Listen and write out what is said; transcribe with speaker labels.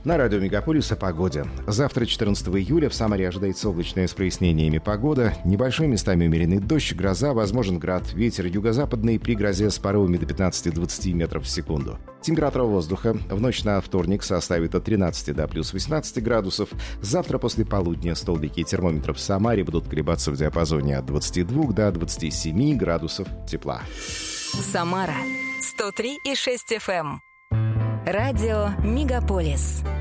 Speaker 1: На радио «Мегаполис» о погоде. Завтра, 14 июля, в Самаре ожидается облачная с прояснениями погода. Небольшой, местами умеренный дождь, гроза, возможен град. Ветер юго-западный при грозе с порывами до 15-20 метров в секунду. Температура воздуха в ночь на вторник составит от 13 до плюс 18 градусов. Завтра после полудня столбики термометров в Самаре будут колебаться в диапазоне от 22 до 27 градусов тепла.
Speaker 2: Самара 103,6 FM. Радио «Мегаполис».